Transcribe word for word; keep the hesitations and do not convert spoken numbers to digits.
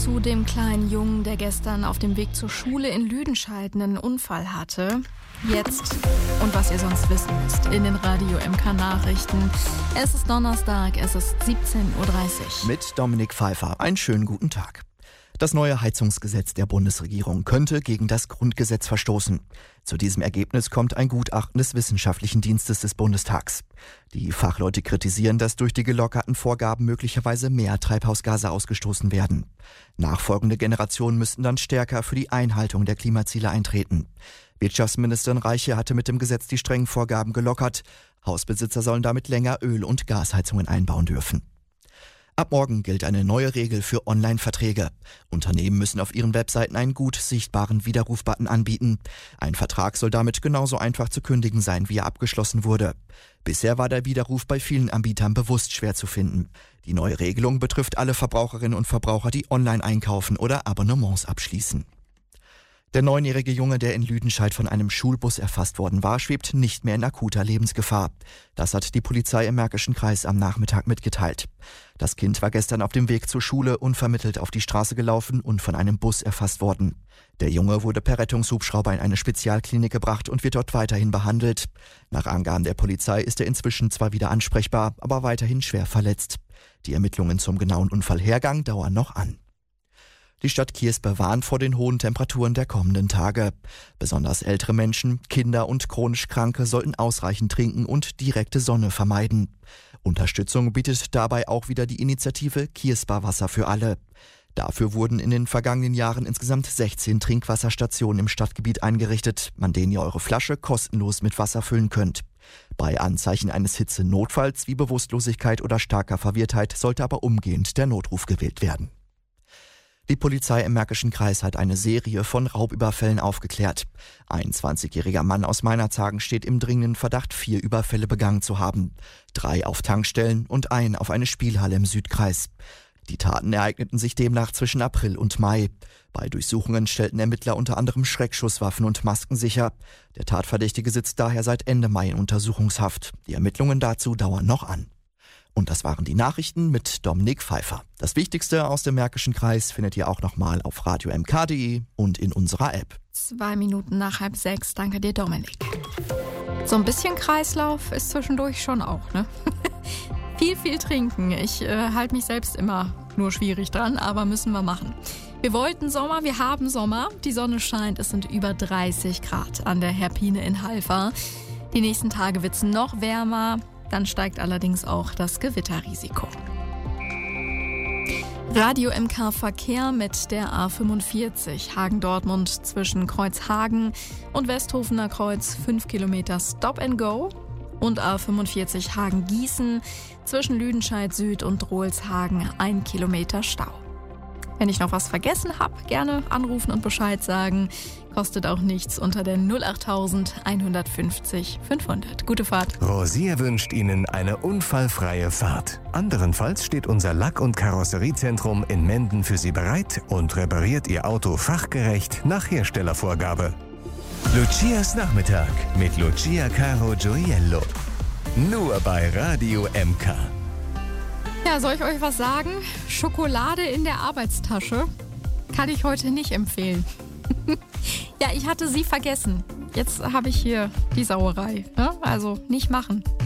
zu dem kleinen Jungen, der gestern auf dem Weg zur Schule in Lüdenscheid einen Unfall hatte. Jetzt und was ihr sonst wissen müsst in den Radio M K Nachrichten. Es ist Donnerstag, es ist siebzehn Uhr dreißig. Mit Dominik Pfeiffer. Einen schönen guten Tag. Das neue Heizungsgesetz der Bundesregierung könnte gegen das Grundgesetz verstoßen. Zu diesem Ergebnis kommt ein Gutachten des Wissenschaftlichen Dienstes des Bundestags. Die Fachleute kritisieren, dass durch die gelockerten Vorgaben möglicherweise mehr Treibhausgase ausgestoßen werden. Nachfolgende Generationen müssten dann stärker für die Einhaltung der Klimaziele eintreten. Wirtschaftsministerin Reiche hatte mit dem Gesetz die strengen Vorgaben gelockert. Hausbesitzer sollen damit länger Öl- und Gasheizungen einbauen dürfen. Ab morgen gilt eine neue Regel für Online-Verträge. Unternehmen müssen auf ihren Webseiten einen gut sichtbaren Widerruf-Button anbieten. Ein Vertrag soll damit genauso einfach zu kündigen sein, wie er abgeschlossen wurde. Bisher war der Widerruf bei vielen Anbietern bewusst schwer zu finden. Die neue Regelung betrifft alle Verbraucherinnen und Verbraucher, die online einkaufen oder Abonnements abschließen. Der neunjährige Junge, der in Lüdenscheid von einem Schulbus erfasst worden war, schwebt nicht mehr in akuter Lebensgefahr. Das hat die Polizei im Märkischen Kreis am Nachmittag mitgeteilt. Das Kind war gestern auf dem Weg zur Schule unvermittelt auf die Straße gelaufen und von einem Bus erfasst worden. Der Junge wurde per Rettungshubschrauber in eine Spezialklinik gebracht und wird dort weiterhin behandelt. Nach Angaben der Polizei ist er inzwischen zwar wieder ansprechbar, aber weiterhin schwer verletzt. Die Ermittlungen zum genauen Unfallhergang dauern noch an. Die Stadt Kierspe warnt vor den hohen Temperaturen der kommenden Tage. Besonders ältere Menschen, Kinder und chronisch Kranke sollten ausreichend trinken und direkte Sonne vermeiden. Unterstützung bietet dabei auch wieder die Initiative Kiersper Wasser für alle. Dafür wurden in den vergangenen Jahren insgesamt sechzehn Trinkwasserstationen im Stadtgebiet eingerichtet, an denen ihr eure Flasche kostenlos mit Wasser füllen könnt. Bei Anzeichen eines Hitzenotfalls wie Bewusstlosigkeit oder starker Verwirrtheit sollte aber umgehend der Notruf gewählt werden. Die Polizei im Märkischen Kreis hat eine Serie von Raubüberfällen aufgeklärt. Ein zwanzigjähriger Mann aus Meinerzhagen steht im dringenden Verdacht, vier Überfälle begangen zu haben. Drei auf Tankstellen und ein auf eine Spielhalle im Südkreis. Die Taten ereigneten sich demnach zwischen April und Mai. Bei Durchsuchungen stellten Ermittler unter anderem Schreckschusswaffen und Masken sicher. Der Tatverdächtige sitzt daher seit Ende Mai in Untersuchungshaft. Die Ermittlungen dazu dauern noch an. Und das waren die Nachrichten mit Dominik Pfeiffer. Das Wichtigste aus dem Märkischen Kreis findet ihr auch nochmal auf radio m k punkt d e und in unserer App. Zwei Minuten nach halb sechs. Danke dir, Dominik. So ein bisschen Kreislauf ist zwischendurch schon auch, ne? viel, viel trinken. Ich äh, halte mich selbst immer nur schwierig dran, aber müssen wir machen. Wir wollten Sommer, wir haben Sommer. Die Sonne scheint, es sind über dreißig Grad an der Herpine in Halver. Die nächsten Tage wird es noch wärmer. Dann steigt allerdings auch das Gewitterrisiko. Radio M K Verkehr mit der A fünfundvierzig Hagen-Dortmund zwischen Kreuzhagen und Westhofener Kreuz fünf Kilometer Stop and Go und A fünfundvierzig Hagen-Gießen zwischen Lüdenscheid Süd und Rohlshagen ein Kilometer Stau. Wenn ich noch was vergessen habe, gerne anrufen und Bescheid sagen. Kostet auch nichts unter der null acht eins fünfzig fünfhundert. Gute Fahrt. Rosier wünscht Ihnen eine unfallfreie Fahrt. Anderenfalls steht unser Lack- und Karosseriezentrum in Menden für Sie bereit und repariert Ihr Auto fachgerecht nach Herstellervorgabe. Lucias Nachmittag mit Lucia Caro Gioiello. Nur bei Radio M K. Ja, soll ich euch was sagen? Schokolade in der Arbeitstasche kann ich heute nicht empfehlen. Ja, ich hatte sie vergessen. Jetzt habe ich hier die Sauerei. Ne? Also nicht machen.